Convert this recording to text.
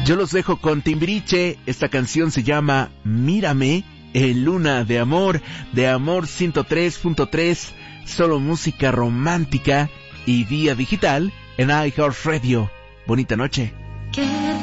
Yo los dejo con Timbiriche. Esta canción se llama Mírame, en Luna de Amor 103.3, solo música romántica y vía digital en iHeartRadio. Bonita noche.